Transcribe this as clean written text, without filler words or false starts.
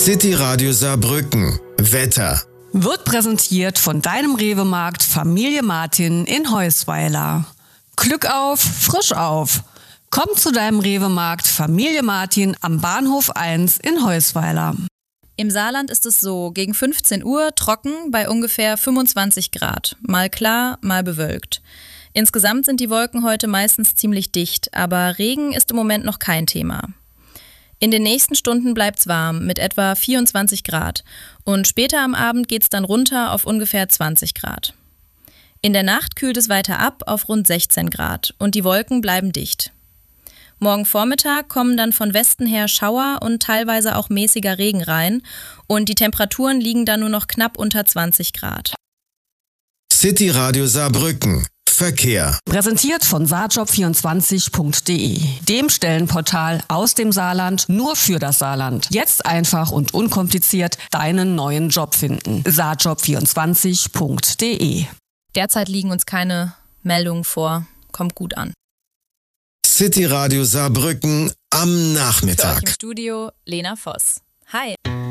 City Radio Saarbrücken. Wetter. Wird präsentiert von deinem Rewe-Markt Familie Martin in Heusweiler. Glück auf, frisch auf. Komm zu deinem Rewe-Markt Familie Martin am Bahnhof 1 in Heusweiler. Im Saarland ist es so, gegen 15 Uhr trocken bei ungefähr 25 Grad. Mal klar, mal bewölkt. Insgesamt sind die Wolken heute meistens ziemlich dicht, aber Regen ist im Moment noch kein Thema. In den nächsten Stunden bleibt's warm mit etwa 24 Grad und später am Abend geht's dann runter auf ungefähr 20 Grad. In der Nacht kühlt es weiter ab auf rund 16 Grad und die Wolken bleiben dicht. Morgen Vormittag kommen dann von Westen her Schauer und teilweise auch mäßiger Regen rein und die Temperaturen liegen dann nur noch knapp unter 20 Grad. City Radio Saarbrücken. Verkehr. Präsentiert von saarjob24.de, dem Stellenportal aus dem Saarland nur für das Saarland. Jetzt einfach und unkompliziert deinen neuen Job finden. saarjob24.de. Derzeit liegen uns keine Meldungen vor. Kommt gut an. City Radio Saarbrücken am Nachmittag. Für euch im Studio Lena Voss. Hi.